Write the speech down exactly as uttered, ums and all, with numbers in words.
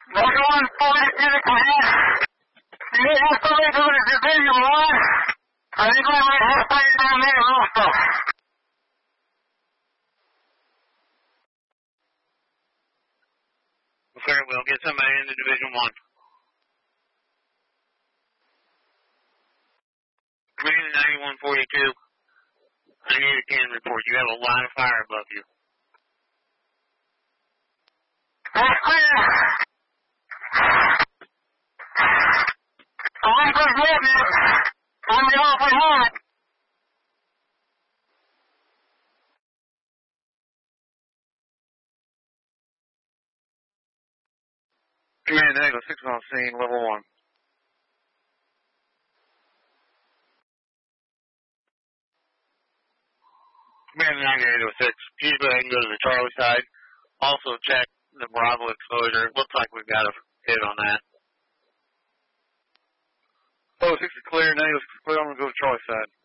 one forty-two clear. You need to go into the Division one. I think I might have something down there also. Okay, we'll get somebody into Division one. Division ninety-one forty-two. I need a can report. You have a line of fire above you. That's clear. I'm going to have you. I'm the awful hot. Command Echo six on scene, level one. Command ninety-eight oh six, please go ahead and go to the Charlie side. Also check the Bravo exposure. It looks like we've got a hit on that. Oh, six is clear, ninety-oh six is clear. I'm going to go to Charlie side.